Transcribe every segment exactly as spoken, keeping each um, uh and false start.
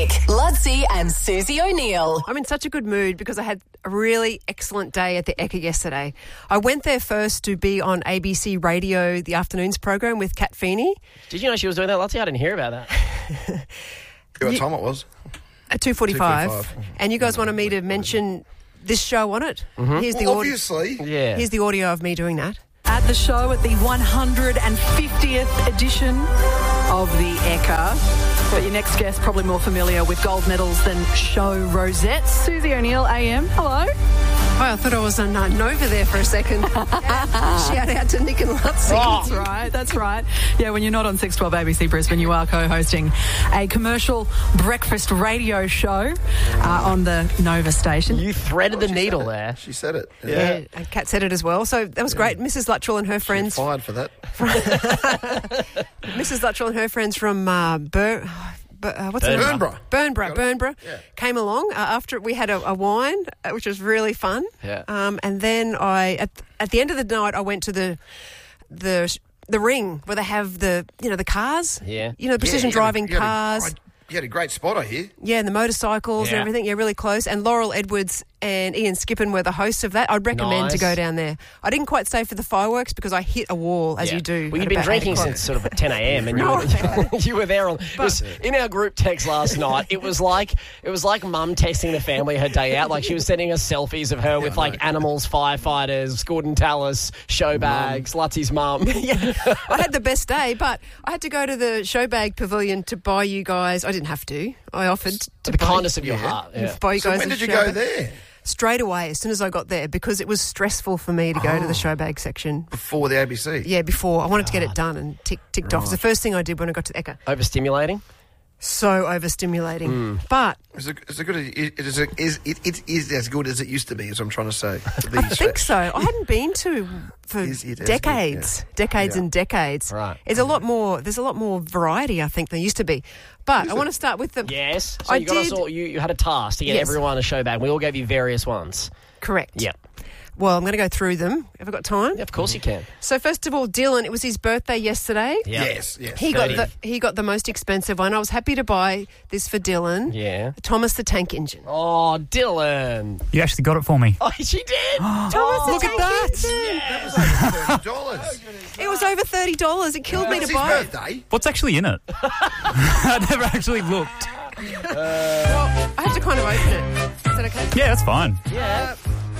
Nick, Ludsey and Susie O'Neill. I'm in such a good mood because I had a really excellent day at the Ekka yesterday. I went there first to be on A B C Radio, the afternoons program with Kat Feeney. Did you know she was doing that, Ludsey? I didn't hear about that. What you, time it was? At two forty-five. And you guys wanted me to mention this show on it. Mm-hmm. Here's the well, audi- obviously. Yeah. Here's the audio of me doing that. At the show at the one hundred fiftieth edition of the Ekka. But your next guest probably more familiar with gold medals than show rosettes. Susie O'Neill, A M. Hello. Hi, I thought I was on uh, Nova there for a second. Shout out to Nick and Ludsey. That's right, that's right. Yeah, when you're not on six twelve A B C Brisbane, you are co-hosting a commercial breakfast radio show uh, on the Nova station. You threaded the She needle said it. there. She said it. Yeah. Yeah, and Kat said it as well. So that was Yeah. great. Missus Luttrell and her friends. Fired for that. Missus Luttrell and her friends from uh, Bur- Bur- uh, what's the name? Burnborough. Burnborough. Burnborough Yeah. came along uh, after we had a, a wine, uh, which was really fun. Yeah. Um, and then I, at, at the end of the night, I went to the the the ring where they have the you know the cars. Yeah. You know, precision Yeah, you had a- driving you had a- cars. You had a great spot, I hear. Yeah, and the motorcycles Yeah. and everything. Yeah, really close. And Laurel Edwards and Ian Skippen were the hosts of that. I'd recommend to Nice. go down there. I didn't quite stay for the fireworks because I hit a wall, as Yeah. you do. Well, at you've been about eight drinking o'clock. since sort of at ten a.m. and you, No, were, you were there on. It was, in our group text last night, it was like it was like mum texting the family her day out. Like she was sending us selfies of her with like animals, firefighters, Gordon Tallis, show bags, Ludsey's mum. Yeah, I had the best day, but I had to go to the Showbag Pavilion to buy you guys. I didn't have to. I offered to The buy, kindness of your Yeah. heart. Yeah. buy you So guys when a did you Showbag. go there? Straight away, as soon as I got there, because it was stressful for me to go to the Showbag section. Before the A B C? Yeah, before. I wanted to get it done and tick, ticked off. It's the first thing I did when I got to the Ekka. Overstimulating. So overstimulating. Mm. But Is it, is it good? It is, it, is, it, it is as good as it used to be, is what I'm trying to say. To be I think so. I hadn't been to for Is it as decades, good? Yeah. decades Yeah. and decades. Right. It's a lot more. There's a lot more variety, I think, than there used to be. But I want to start with the Yes. So I you got us did- all. You, you had a task to get Yes. everyone a show bag. We all gave you various ones. correct. Yep. Well, I'm going to go through them. Have I got time? Yeah, of course you can. So first of all, Dylan. It was his birthday yesterday. Yeah. Yes, yes. He got thirty. the he got the most expensive one. I was happy to buy this for Dylan. Yeah. Thomas the Tank Engine. Oh, Dylan. You actually got it for me. Oh, she did. Thomas oh, the look at Tank that. Engine. That was over thirty dollars. It was over thirty dollars. It killed me It's to his buy it. birthday. What's actually in it? I never actually looked. Well, I have to kind of open it. Is that okay? Yeah, that's fine. Yeah.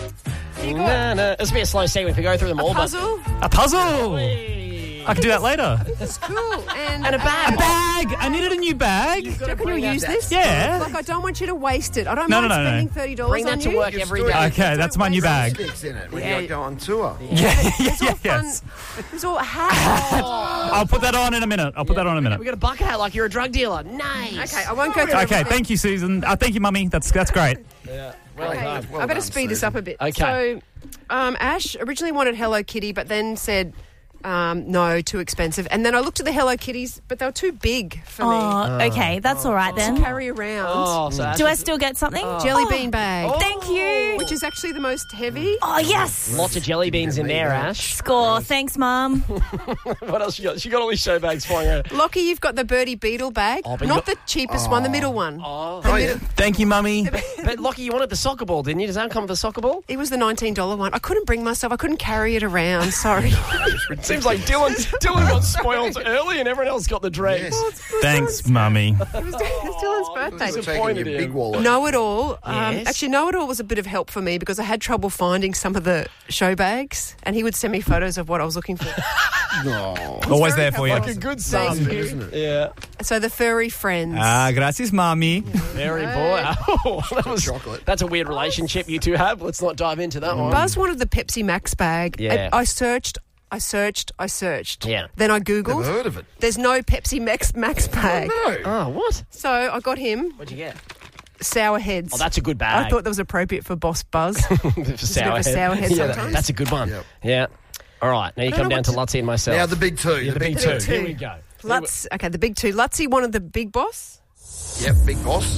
You Nah, got nah. This will be a slow segment if we go through them all. a puzzle. A puzzle. But... I can do that later. It's cool. And, And a bag. A bag. I needed a new bag. Do you reckon bring you'll that use down. this? Yeah. Like, I don't want you to waste it. I don't No, mind no, no, no. spending thirty dollars Bring on that to you. work You've every stood- day. Okay, that's my new bag. Sticks in it when Yeah. you go on tour. Yeah, yeah, It's all yeah, fun. yes. It's all hat. I'll put that on in a minute. I'll put that on in a minute. We got a bucket hat like you're a drug dealer. Nice. Okay, I won't go through Okay, everything. thank you, Susan. Uh, thank you, Mummy. That's that's great. Yeah. Well Okay, done. Well I better done, speed this Susan. up a bit. Okay. So, um, Ash originally wanted Hello Kitty, but then said, um, no, too expensive. And then I looked at the Hello Kitties, but they were too big for me Oh, okay, that's all right to then. carry around. Oh, so that's Do I still get something? Jelly Oh, bean bag, Thank you. which is actually the most heavy. Oh, yes. lots of jelly beans in there, Ash. Score. Thanks, Mum. What else you got? She got all these show bags flying around. Lockie, you've got the Birdie Beetle bag. Oh, but Not you the cheapest one, the middle one. Oh. Oh, yeah. Thank you, Mummy. But Lockie, you wanted the soccer ball, didn't you? Does that come with the soccer ball? It was the nineteen dollars one. I couldn't bring myself. I couldn't carry it around. Sorry. It seems like Dylan Dylan got spoiled early and everyone else got the dregs. Yes. Thanks, Mummy. It was it's Dylan's birthday. You're taking Disappointed your him. big wallet. Know It All. Um, Yes. Actually, Know It All was a bit of help for me because I had trouble finding some of the show bags, and he would send me photos of what I was looking for. No. Always very there for you. helpful. Like a good Thank son. you. Isn't it? Yeah. So the furry friends. Ah, gracias, Mummy. Very boy. Oh, that was, Chocolate. that's a weird relationship you two have. Let's not dive into that one. Buzz wanted the Pepsi Max bag. Yeah. And I searched, I searched, I searched. Yeah. Then I Never Googled. heard of it. There's no Pepsi Max Max bag. No. Oh, what? So I got him What'd you get? Sour Heads. Oh, that's a good bag. I thought that was appropriate for Boss Buzz. for a bit of a sour head Yeah, that- sometimes. that's a good one. Yep. Yeah. All right. Now you I don't come know down to what Lutsey and myself. Now the big two. yeah, the, big, two. two. Here we go. Lutz, okay, the big two. Lutsey wanted the Big Boss, Yep, big boss.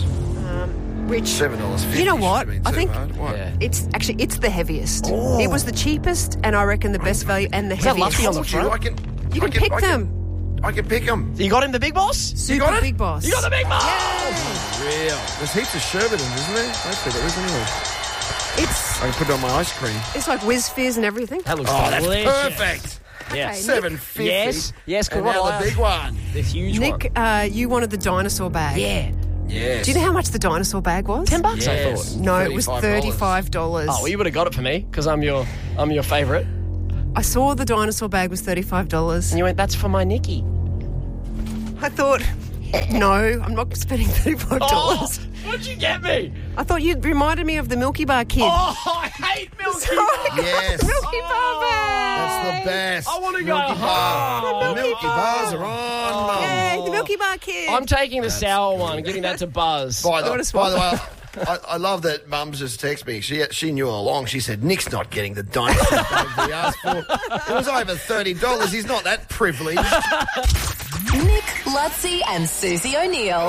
which Seven dollars fifty. You know what? I think- Yeah. it's actually it's the heaviest. It was the cheapest, and I reckon the best value and the that heaviest. Lutsey on the Told you, front? I can. You I can pick I them. I can pick them. You got him the big boss? Super got it? Big Boss. You got the big boss! Real. There's heaps of sherbet in, isn't there? Hopefully there is anyway. It's I can put it on my ice cream. it's like Whiz Fizz and everything. That looks Oh, that's delicious. perfect. Yes. Seven fifty. Yes, yes, 'cause And what now I- the big one. The huge Nick, one. uh, you wanted the dinosaur bag. Yeah. Yes. Do you know how much the dinosaur bag was? Ten bucks, I Yes. thought. No, it was thirty-five dollars. thirty-five dollars. Oh, well, you would have got it for me because I'm your, I'm your favourite. I saw the dinosaur bag was thirty-five dollars. And you went, that's for my Nikki. I thought, no, I'm not spending thirty-five dollars. Oh, what'd you get me? I thought you reminded me of the Milky Bar kid. Oh, I hate Milky So I Bar. got Yes. the Milky Bar bag. That's the best. I wanna go Milky Bar. home. The Milky Bars are on, Mum. Yay, the Milky Bar kid. I'm taking the sour one and giving that to Buzz. By wanna the, swap? by the way, I, I love that Mum's just texted me. She she knew all along. She said, Nick's not getting the dinosaur bag that he asked for. It was over thirty dollars. He's not that privileged. Nick, Lutzi, and Susie O'Neill.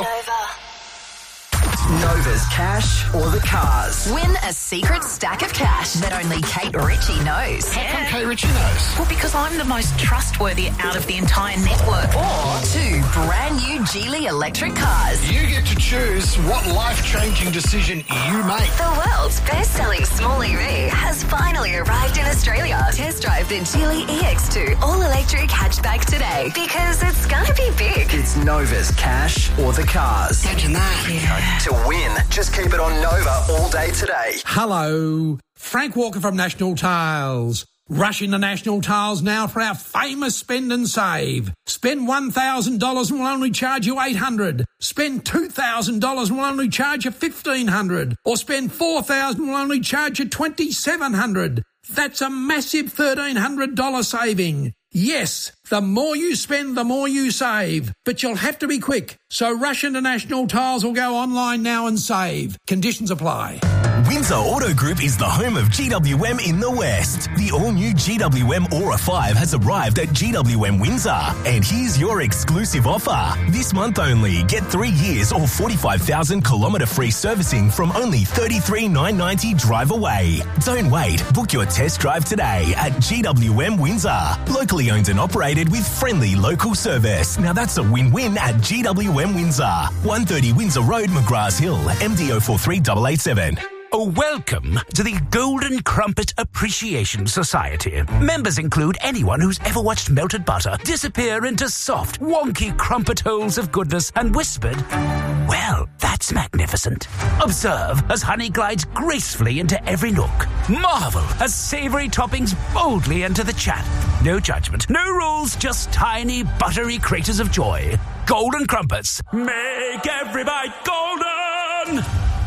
Nova's cash or the cars. Win a secret stack of cash that only Kate Ritchie knows. Hey, Richie knows. Well, because I'm the most trustworthy out of the entire network. Or two brand new Geely electric cars. You get to choose what life-changing decision you make. The world's best-selling small E V has finally arrived in Australia. Test drive the Geely E X two all-electric hatchback today because it's gonna be big. It's Nova's cash or the cars. Imagine that. To win, just keep it on Nova all day today. Hello, Frank Walker from National Tiles. Rush into National Tiles now for our famous spend and save. Spend one thousand dollars and we'll only charge you eight hundred dollars. Spend two thousand dollars and we'll only charge you fifteen hundred dollars. Or spend four thousand dollars and we'll only charge you twenty-seven hundred dollars. That's a massive thirteen hundred dollars saving. Yes, the more you spend, the more you save. But you'll have to be quick. So rush into National Tiles or go online now and save. Conditions apply. Windsor Auto Group is the home of G W M in the West. The all-new G W M Aura five has arrived at G W M Windsor. And here's your exclusive offer. This month only, get three years or forty-five thousand kilometre free servicing from only thirty-three thousand nine hundred ninety dollars drive away. Don't wait. Book your test drive today at G W M Windsor. Locally owned and operated with friendly local service. Now that's a win-win at G W M Windsor. one thirty Windsor Road, McGrath Hill, M D zero four three eight eight seven. Oh, welcome to the Golden Crumpet Appreciation Society. Members include anyone who's ever watched melted butter disappear into soft, wonky crumpet holes of goodness and whispered, well, that's magnificent. Observe as honey glides gracefully into every nook. Marvel as savoury toppings boldly enter the chat. No judgment, no rules, just tiny, buttery craters of joy. Golden Crumpets. Make every bite golden!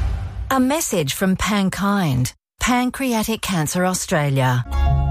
A message from Pankind, Pancreatic Cancer Australia.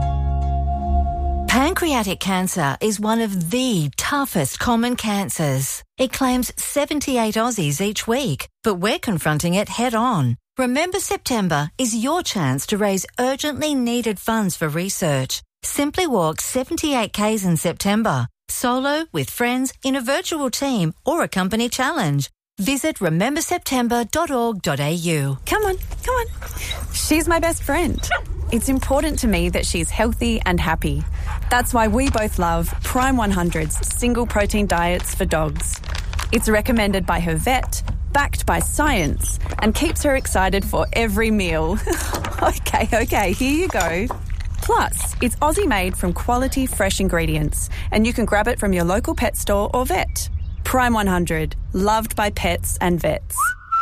Pancreatic cancer is one of the toughest common cancers. It claims seventy-eight Aussies each week, but we're confronting it head on. Remember September is your chance to raise urgently needed funds for research. Simply walk seventy-eight kays in September, solo, with friends, in a virtual team, or a company challenge. Visit remember september dot org dot a u. Come on, come on. She's my best friend. It's important to me that she's healthy and happy. That's why we both love Prime one hundred's single protein diets for dogs. It's recommended by her vet, backed by science, and keeps her excited for every meal. okay, okay, here you go. Plus, it's Aussie made from quality fresh ingredients, and you can grab it from your local pet store or vet. Prime one hundred, loved by pets and vets.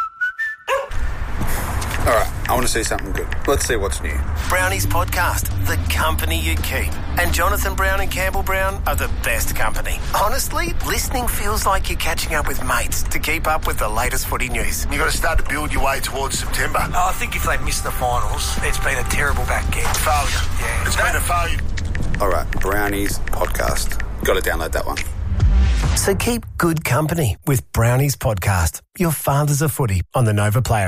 All right, I want to see something good. Let's see what's new. Brownies Podcast, the company you keep. And Jonathan Brown and Campbell Brown are the best company. Honestly, listening feels like you're catching up with mates to keep up with the latest footy news. You've got to start to build your way towards September. Oh, I think if they miss the finals, it's been a terrible back end. Failure. Yeah. It's been a failure. All right, Brownies Podcast. Got to download that one. So keep good company with Brownies Podcast, your fathers of footy on the Nova Player.